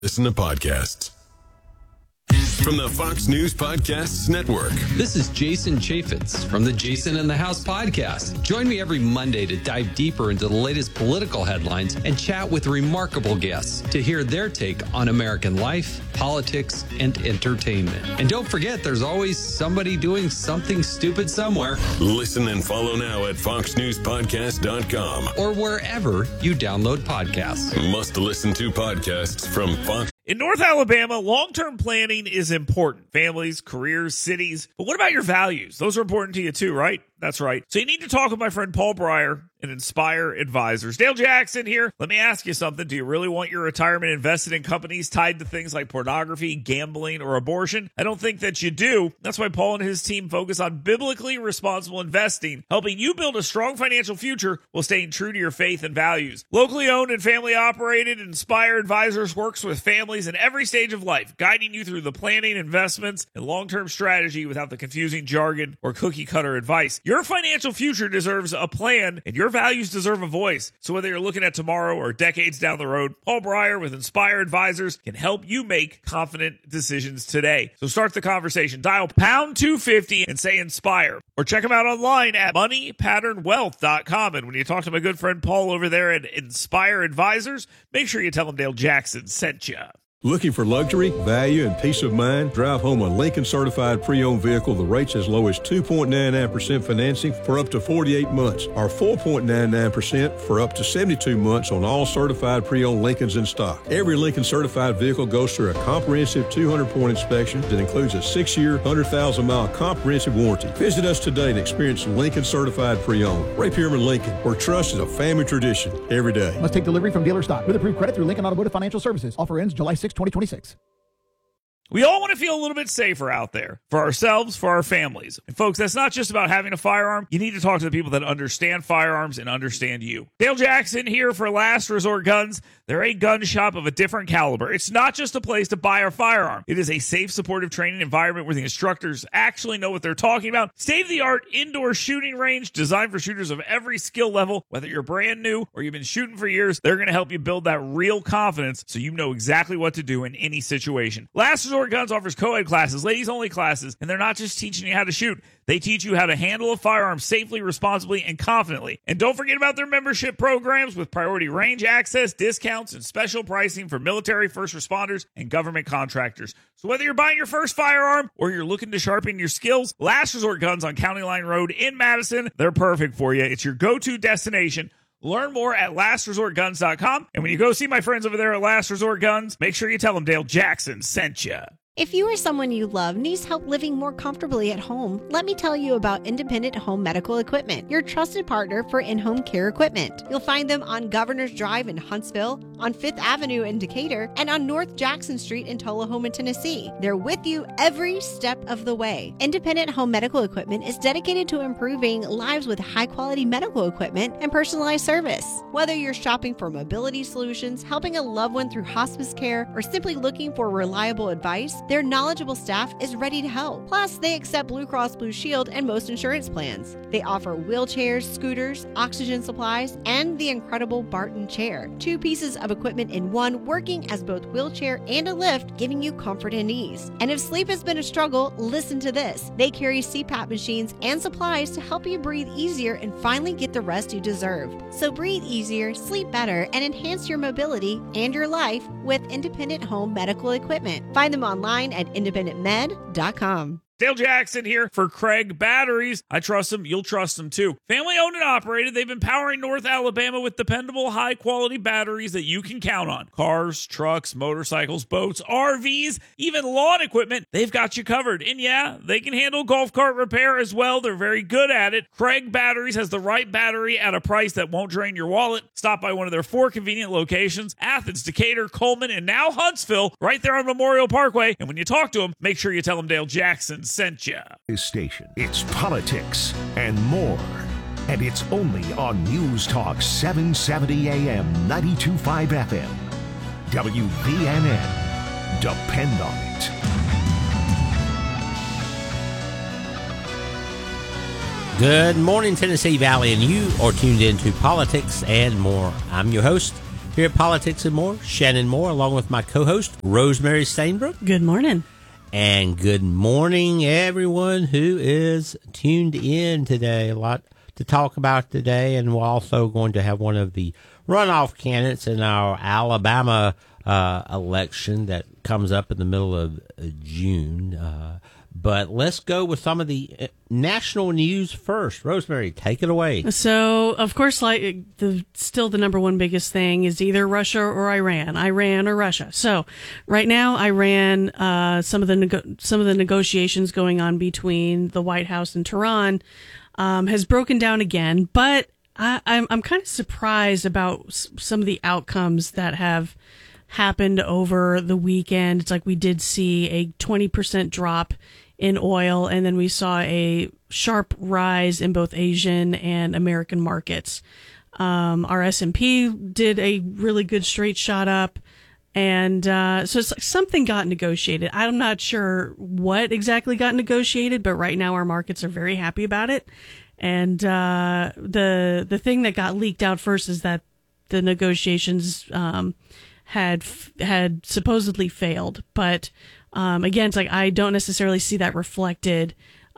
Listen to podcasts. From the Fox News Podcasts Network. This is Jason Chaffetz from the Jason in the House podcast. Join me every Monday to dive deeper into the latest political headlines and chat with remarkable guests to hear their take on American life, politics, and entertainment. And don't forget, there's always somebody doing something stupid somewhere. Listen and follow now at foxnewspodcast.com or wherever you download podcasts. Must listen to podcasts from Fox. In North Alabama, long-term planning is important. Families, careers, cities. But what about your values? Those are important to you too, right? That's right. So you need to talk with my friend Paul Breyer and Inspire Advisors. Dale Jackson here. Let me ask you something. Do you really want your retirement invested in companies tied to things like pornography, gambling, or abortion? I don't think that you do. That's why Paul and his team focus on biblically responsible investing, helping you build a strong financial future while staying true to your faith and values. Locally owned and family operated, Inspire Advisors works with families in every stage of life, guiding you through the planning, investments, and long-term strategy without the confusing jargon or cookie-cutter advice. Your financial future deserves a plan, and your values deserve a voice. So whether you're looking at tomorrow or decades down the road, Paul Breyer with Inspire Advisors can help you make confident decisions today. So start the conversation. Dial pound 250 and say Inspire. Or check them out online at moneypatternwealth.com. And when you talk to my good friend Paul over there at Inspire Advisors, make sure you tell him Dale Jackson sent you. Looking for luxury, value, and peace of mind? Drive home a Lincoln certified pre-owned vehicle. The rate's as low as 2.99% financing for up to 48 months, or 4.99% for up to 72 months on all certified pre-owned Lincolns in stock. Every Lincoln certified vehicle goes through a comprehensive 200-point inspection that includes a 6-year, 100,000-mile comprehensive warranty. Visit us today and experience Lincoln certified pre-owned. Ray Pierman Lincoln, where trust is a family tradition every day. Must take delivery from dealer stock with approved credit through Lincoln Automotive Financial Services. Offer ends July 6, 2026. We all want to feel a little bit safer out there for ourselves, for our families. And folks, that's not just about having a firearm. You need to talk to the people that understand firearms and understand you. Dale Jackson here for Last Resort Guns. They're a gun shop of a different caliber. It's not just a place to buy a firearm. It is a safe, supportive training environment where the instructors actually know what they're talking about. State-of-the-art indoor shooting range designed for shooters of every skill level. Whether you're brand new or you've been shooting for years, they're going to help you build that real confidence so you know exactly what to do in any situation. Last Resort Guns offers co-ed classes, ladies-only classes, and they're not just teaching you how to shoot. They teach you how to handle a firearm safely, responsibly, and confidently. And don't forget about their membership programs with priority range access, discounts, and special pricing for military, first responders, and government contractors. So whether you're buying your first firearm or you're looking to sharpen your skills, Last Resort Guns on County Line Road in Madison, they're perfect for you. It's your go-to destination. Learn more at lastresortguns.com. And when you go see my friends over there at Last Resort Guns, make sure you tell them Dale Jackson sent you. If you or someone you love needs help living more comfortably at home, let me tell you about Independent Home Medical Equipment, your trusted partner for in-home care equipment. You'll find them on Governor's Drive in Huntsville, on 5th Avenue in Decatur, and on North Jackson Street in Tullahoma, Tennessee. They're with you every step of the way. Independent Home Medical Equipment is dedicated to improving lives with high-quality medical equipment and personalized service. Whether you're shopping for mobility solutions, helping a loved one through hospice care, or simply looking for reliable advice, their knowledgeable staff is ready to help. Plus, they accept Blue Cross Blue Shield and most insurance plans. They offer wheelchairs, scooters, oxygen supplies, and the incredible Barton chair. 2 pieces of equipment in one, working as both wheelchair and a lift, giving you comfort and ease. And if sleep has been a struggle, listen to this. They carry CPAP machines and supplies to help you breathe easier and finally get the rest you deserve. So breathe easier, sleep better, and enhance your mobility and your life with Independent Home Medical Equipment. Find them online at independentmed.com. Dale Jackson here for Craig Batteries. I trust them. You'll trust them too. Family owned and operated. They've been powering North Alabama with dependable, high quality batteries that you can count on. Cars, trucks, motorcycles, boats, RVs, even lawn equipment. They've got you covered. And yeah, they can handle golf cart repair as well. They're very good at it. Craig Batteries has the right battery at a price that won't drain your wallet. Stop by one of their 4 convenient locations: Athens, Decatur, Coleman, and now Huntsville, right there on Memorial Parkway. And when you talk to them, make sure you tell them Dale Jackson sent you. This station, it's politics and more. And it's only on News Talk 770 AM, 92.5 FM. WVNN. Depend on it. Good morning, Tennessee Valley, and you are tuned into Politics and More. I'm your host, Here at Politics and More, Shannon Moore, along with my co-host, Rosemary Stainbrook. Good morning. And good morning, everyone who is tuned in today. A lot to talk about today, and we're also going to have one of the runoff candidates in our Alabama election that comes up in the middle of June. But let's go with some of the national news first. Rosemary, take it away. So, of course, like still the number one biggest thing is either Russia or Iran or Russia. So, right now, Iran, some of the negotiations going on between the White House and Tehran has broken down again. But I'm kind of surprised about some of the outcomes that have happened over the weekend. It's like we did see a 20% drop in oil, and then we saw a sharp rise in both Asian and American markets. Our S&P did a really good straight shot up, and so it's like something got negotiated. I'm not sure what exactly got negotiated, but right now our markets are very happy about it. And the thing that got leaked out first is that the negotiations had supposedly failed, but again, it's like I don't necessarily see that reflected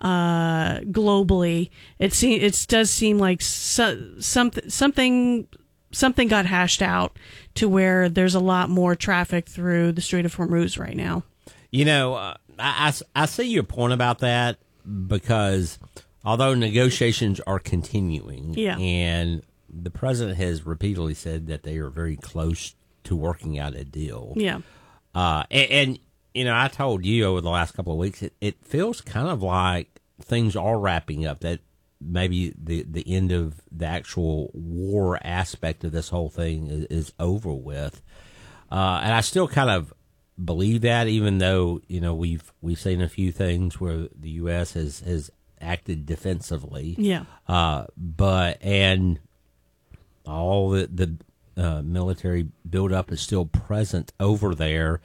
globally. It does seem like something got hashed out to where there's a lot more traffic through the Strait of Hormuz right now. You know, I see your point about that, because although negotiations are continuing, and the president has repeatedly said that they are very close to working out a deal. Yeah. And you know, I told you over the last couple of weeks, it feels kind of like things are wrapping up, that maybe the end of the actual war aspect of this whole thing is over with. And I still kind of believe that, even though, you know, we've seen a few things where the U.S. has acted defensively. Yeah. And all the military buildup is still present over there.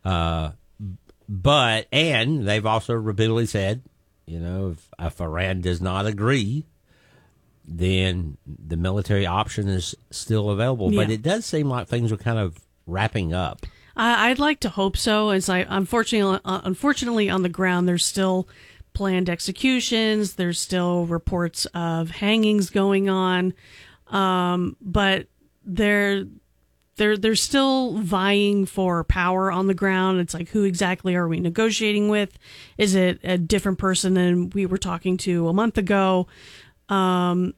And they've also repeatedly said, you know, if Iran does not agree, then the military option is still available. Yeah. But it does seem like things are kind of wrapping up. I'd like to hope so. It's like, unfortunately, on the ground, there's still planned executions. There's still reports of hangings going on. But they're still vying for power on the ground. It's like, who exactly are we negotiating with? Is it a different person than we were talking to a month ago? And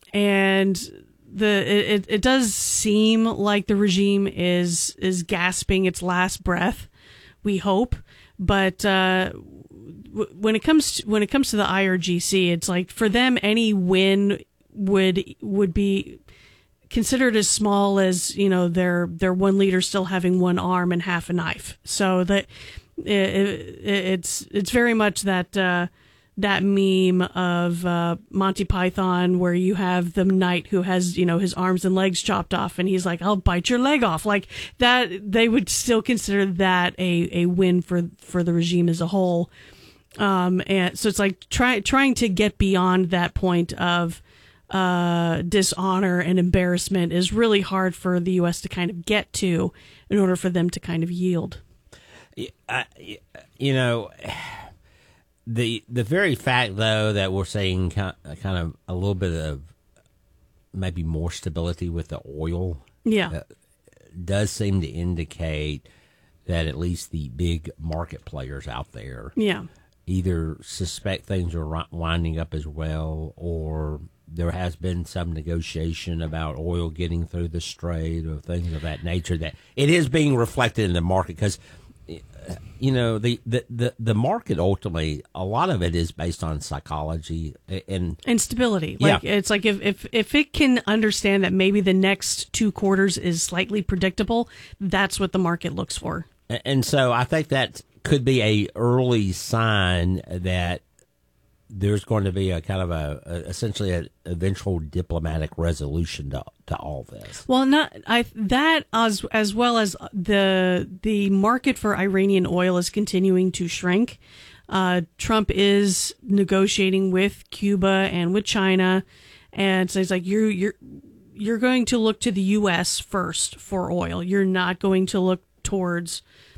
it does seem like the regime is gasping its last breath, we hope. But when it comes to the IRGC, it's like, for them, any win would be considered as small as, you know, their one leader still having one arm and half a knife. So that it's very much that meme of Monty Python, where you have the knight who has, you know, his arms and legs chopped off, and he's like, "I'll bite your leg off." Like that, they would still consider that a win for the regime as a whole. And so it's like trying to get beyond that point of dishonor and embarrassment is really hard for the U.S. to kind of get to in order for them to kind of yield. You know, the very fact, though, that we're seeing kind of a little bit of maybe more stability with the oil, does seem to indicate that at least the big market players out there, either suspect things are winding up as well, or there has been some negotiation about oil getting through the strait or things of that nature, that it is being reflected in the market. Because, you know, the market, ultimately, a lot of it is based on psychology and stability. Like, it's like if it can understand that maybe the next 2 quarters is slightly predictable, that's what the market looks for. And so I think that could be a early sign that there's going to be a kind of essentially an eventual diplomatic resolution to all this. Well, that as well as the market for Iranian oil is continuing to shrink. Trump is negotiating with Cuba and with China, and so it's like you you're going to look to the U.S. first for oil. You're not going to look towards